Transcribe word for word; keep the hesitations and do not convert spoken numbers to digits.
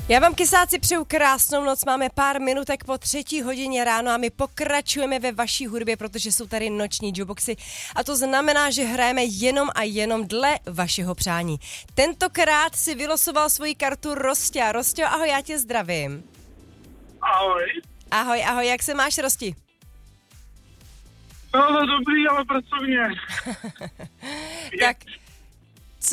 Já vám, kysáci, přeju krásnou noc, máme pár minutek po třetí hodině ráno a my pokračujeme ve vaší hudbě, protože jsou tady noční jukeboxy a to znamená, že hrajeme jenom a jenom dle vašeho přání. Tentokrát si vylosoval svoji kartu Rostia. Rostio, ahoj, já tě zdravím. Ahoj. Ahoj, ahoj, jak se máš, Rosti? No, no dobrý, ale pracovně. Tak